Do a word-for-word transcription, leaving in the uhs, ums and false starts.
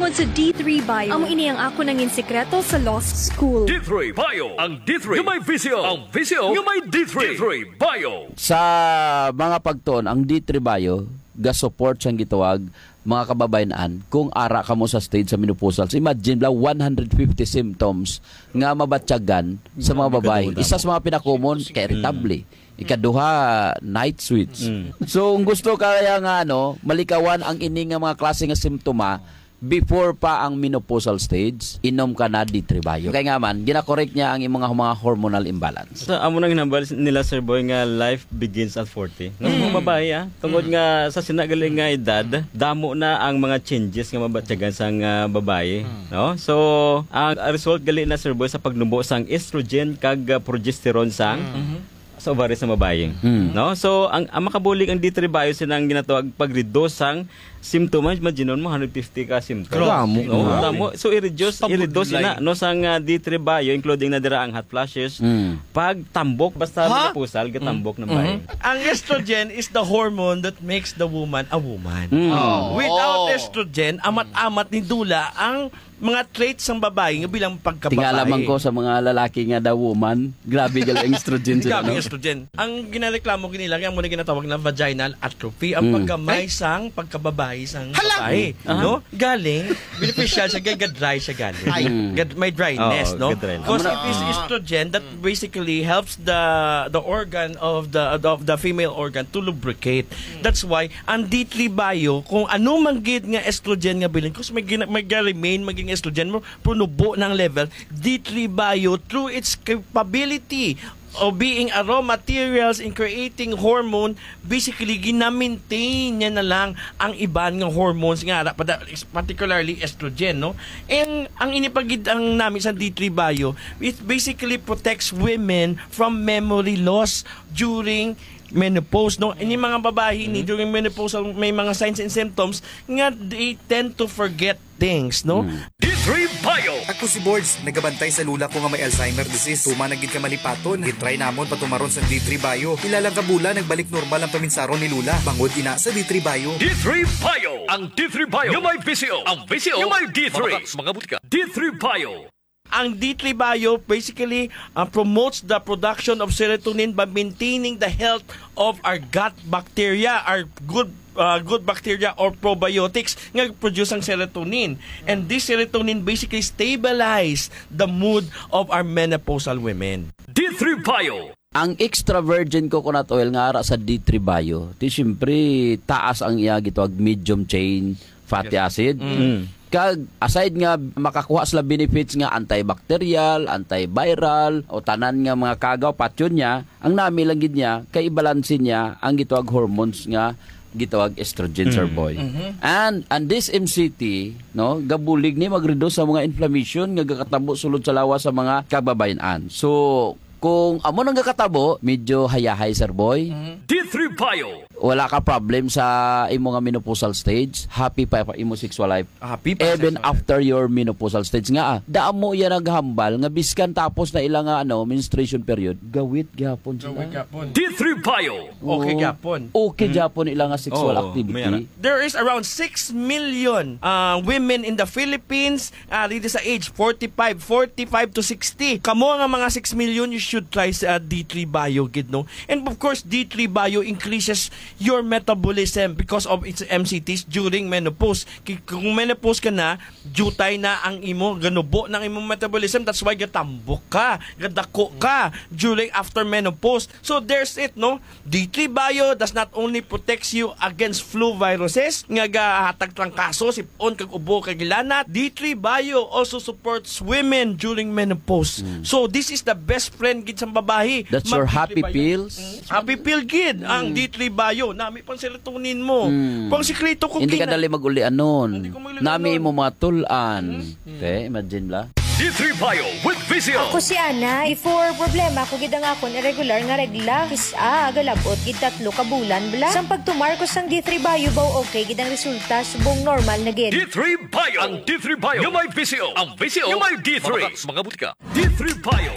tungod sa D three Bio. Amo ini ang ako nangin sekreto sa law school. D three Bio. Ang D three nga may visio. Ang visio nga may D three. D three Bio. Sa mga pagtuon, ang D three Bio, ga-support siyang gitawag mga kababayan kung ara ka mo sa stage sa menopausal. So imagine la one hundred fifty symptoms nga mabatyagan sa mga babae. Isa sa mga pinakomon kay irritable. Ikaduha, night sweats. Mm. So, kung gusto kaya nga, ano, malikawan ang ini nga mga klase nga simptoma before pa ang menopausal stage, inom ka na D three Bio. Kaya nga man, ginakorek niya ang mga mga hormonal imbalance. So, amo nang hinambal nila, Sir Boy, nga life begins at forty. No, mm. mga babae, ha? Tungod mm. nga sa sinagaling nga edad, damo na ang mga changes nga mabatyagan sa uh, babae. Mm. No? So, ang result gali na, Sir Boy, sa pagnubo sang estrogen kag uh, progesterone sang mm-hmm. sa ovaries ng babae. Mm. No? So, ang, ang makabulig ang D three Bio sinang ginatawag pag-reduce ang symptoms. Imagine mo, one hundred fifty ka symptoms. Damo. No? Damo. So, i-reduce, i-reduce na no, sang uh, D three Bio, including na dira ang hot flashes, mm. pag tambok, basta menopausal, gatambok mm. ng babae. Mm-hmm. Ang estrogen is the hormone that makes the woman a woman. Mm. Oh. Without estrogen, amat-amat ni dula ang mga traits ng babae nga bilang pagkababae. Tingalaman ko sa mga lalaki nga daw woman, grabe gal estrogen sila. Grabe no? estrogen. Ang ginareklamo kinila, ang muna ginatawag na vaginal atrophy, ang mm. pagkamay sang pagkababae sang babae. Uh-huh. No? Galing, beneficial siya, gag-dry siya galing. Mm. May dryness, oh, no? Because it is estrogen that basically helps the the organ of the of the female organ to lubricate. That's why, ang D three Bio, kung ano man gid nga estrogen nga bilin, kasi may, may remain maging estrogen mo, punubo ng level, D three Bio, through its capability of being a raw materials in creating hormone, basically gina-maintain niya na lang ang iban ng hormones nga, particularly estrogen, no? And ang inipagid ang namin sa D three Bio, it basically protects women from memory loss during menopause, no? Ini mga babae ni during menopause may mga signs and symptoms nga they tend to forget things, no? Mm. D three Bio. Ako si Boards, nagabantay sa lula ko nga may Alzheimer disease. Tuma nagid ka malipaton, gitry namon patumaron sa D three Bio. Ilalang kabula nagbalik normal ang paminsaron ni Lula. Bangod ina sa D three Bio. D three Bio. Ang D three Bio yung may visio. Ang visio yung may D three. Mga, mga butika. D three Bio. Ang D three Bio basically uh, promotes the production of serotonin by maintaining the health of our gut bacteria, our good uh, good bacteria or probiotics nga produce ang serotonin. And this serotonin basically stabilize the mood of our menopausal women. D three Bio. Ang extra virgin coconut oil nga ara sa D three Bio, ti syempre taas ang iya gitawag medium chain fatty acid. Mm. Kag aside nga makakuha sila benefits nga antibacterial, antiviral o tanan nga mga kagaw patyon niya, ang nami lang gid niya kay ibalansin niya ang gitawag hormones nga gitawag estrogen, mm. Sir Boy. Mm-hmm. And and this M C T, no, gabulig ni mag-reduce sa mga inflammation nga gakatabo sulod sa lawas sa mga kababayan. So kung amo nang gakatabo, medyo hayahay, Sir Boy. Mm-hmm. D three Bio. Wala ka problem sa imo nga menopausal stage, happy pa pa imo sexual life. Happy pa even after your menopausal stage nga. Daamo yan naghambal nga biskan tapos na ilang ano menstruation period, gawit gyapon sila. Gawit gyapon. D three Bio. Okay gyapon. Okay gyapon ilang nga sexual oh, activity. There is around six million uh, women in the Philippines uh, dito sa age forty-five, forty-five to sixty. Kamo nga mga six million, you should try sa uh, D three Bio gid, no? And of course D three Bio increases your metabolism because of its M C Ts during menopause. Kung menopause ka na, jutay na ang imo, ganubo ng imong metabolism. That's why gatambok ka, gadako ka during after menopause. So there's it, no? D three Bio does not only protects you against flu viruses, nga gahatag trangkaso, sipon kag ubo kag gilanat. D three Bio also supports women during menopause. Mm. So this is the best friend gid sa babae. That's your happy pills. Mm. Happy pill gid mm. ang D three Bio. Nami pang serotonin mo. Mm. Pang sikreto ko hindi ka dali mag-ulian nun. Nami mo mga tulan. Mm. Okay, imagine la. D three Bio with Visio. Ako si Ana, before problema ako gid ang akon irregular nga regla. Kisa galabot gid tatlo ka bulan bla. Sang pagtumar ko sang D three Bio baw okay gid ang resulta subong normal na gid. D three Bio. Ang D three Bio yung may Visio. Ang Visio yung may D three. Mga, mga butika. D three Bio.